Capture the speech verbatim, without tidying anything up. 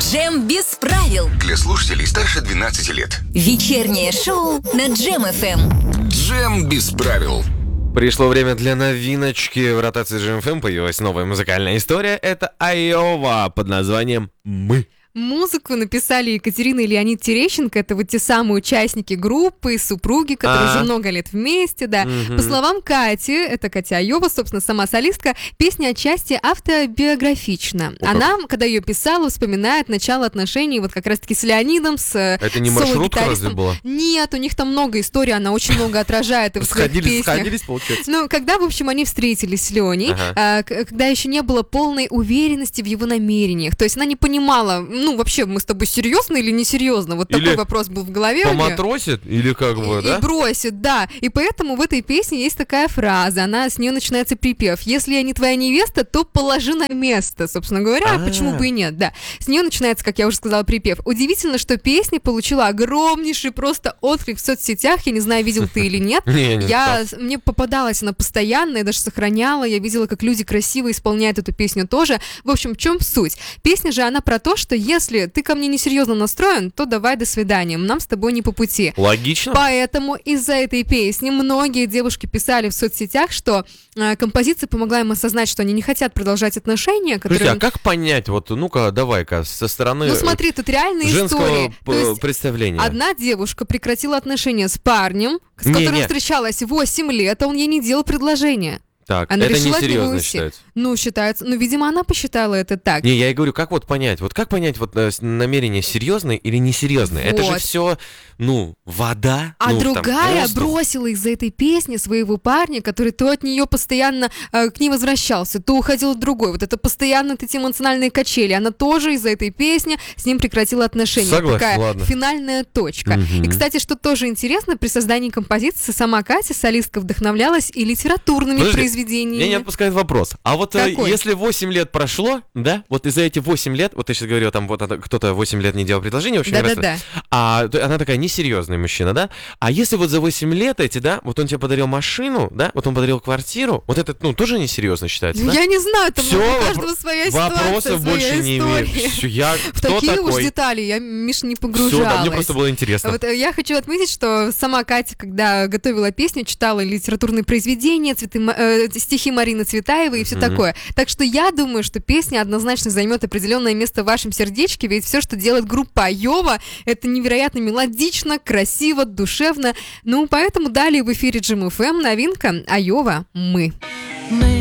Джем без правил. Для слушателей старше двенадцати лет. Вечернее шоу на Джем эф эм. Джем без правил. Пришло время для новиночки. В ротации Джем эф эм появилась новая музыкальная история. Это Айова под названием «Мы». Музыку написали Екатерина и Леонид Терещенко. Это вот те самые участники группы, супруги, которые А-а. уже много лет вместе, да. Мгм. По словам Кати, это Катя Айова, собственно, сама солистка, песня отчасти автобиографична. О, как. Она, когда ее писала, вспоминает начало отношений вот как раз-таки с Леонидом, с Это не маршрутка разве соло-гитаристом. была? Нет, у них там много историй, она очень много отражает и в своих Сходились, песнях. сходились, получается. Ну, когда, в общем, они встретились с Леней, Ага. а, к- когда еще не было полной уверенности в его намерениях. То есть она не понимала, ну, вообще, мы с тобой серьезно или несерьезно? Вот Или такой вопрос был в голове у нее. Поматросит или как бы, И, да? и бросит, да. И поэтому в этой песне есть такая фраза, она, с нее начинается припев. Если я не твоя невеста, то положи на место, собственно говоря, А. почему бы и нет, да. С нее начинается, как я уже сказала, припев. Удивительно, что песня получила огромнейший просто отклик в соцсетях, я не знаю, видел ты или нет. Не, не Я, мне попадалась она постоянно, я даже сохраняла, я видела, как люди красиво исполняют эту песню тоже. В общем, в чем суть? Песня же, она про то, что если ты ко мне несерьезно настроен, то давай до свидания, нам с тобой не по пути. Логично. Поэтому из-за этой песни многие девушки писали в соцсетях, что э, композиция помогла им осознать, что они не хотят продолжать отношения, которые... Слушайте, а как понять, вот, ну-ка, давай-ка, со стороны Ну смотри, тут реальные женского истории. п- То есть представления? одна девушка прекратила отношения с парнем, с Не, которым не. встречалась восемь лет, а он ей не делал предложение. Так, Она это решила от него несерьезно уйти. считается. Ну, считается. Ну, видимо, она посчитала это так. Не, я и говорю, как вот понять, вот как понять вот э, с- намерение серьезное или несерьезное? Это же Вот. все, ну, вода. А ну, там, другая воздух. бросила из-за этой песни своего парня, который то от нее постоянно э, к ней возвращался, то уходил от другой. Вот это постоянно вот эти эмоциональные качели. Она тоже из-за этой песни с ним прекратила отношения. Согласен, Такая ладно. финальная точка. Мгм. И, кстати, что тоже интересно, при создании композиции сама Катя, солистка, вдохновлялась и литературными Подожди, произведениями. Меня не отпускает вопрос. А вот э, Какой? если восемь лет прошло, да, вот из-за этих восемь лет, вот ты сейчас говорил, там вот это- кто-то восемь лет не делал предложение, в общем, раз- Да-да-да. а т- она такая несерьезный мужчина, да? А если вот за восемь лет эти, да, вот он тебе подарил машину, да, вот он подарил квартиру, вот это, ну, тоже несерьезно считается, да? Я не знаю, там Всё, у каждого вопро- своя ситуация, Вопросов своя больше не имею. история. Всё, я В кто такие уж такой? детали я, Миш, не Все, погружалась. да, мне просто было интересно. Вот э, я хочу отметить, что сама Катя, когда готовила песню, читала литературные произведения, цветы, Ма- э, стихи Марины Цветаевой и все Мгм. такое. Так что я думаю, что песня однозначно займет определенное место в вашем сердечке, ведь все, что делает группа Айова, это невероятно мелодично, красиво, душевно. Ну, поэтому далее в эфире Джем эф эм новинка Айова «Мы».